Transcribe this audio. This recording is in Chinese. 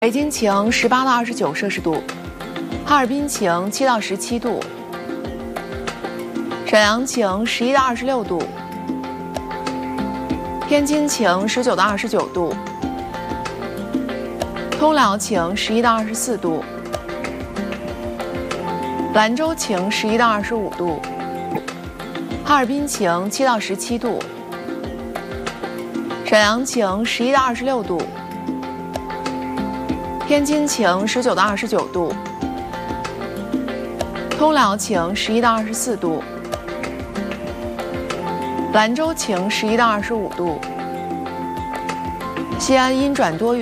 北京晴18到29摄氏度，哈尔滨晴7到17度，沈阳晴11到26度，天津晴19到29度，通辽晴11到24度，兰州晴11到25度，哈尔滨晴7到17度，沈阳晴11到26度。天津晴19到29度，通辽晴11到24度，兰州晴11到25度，西安阴转多云。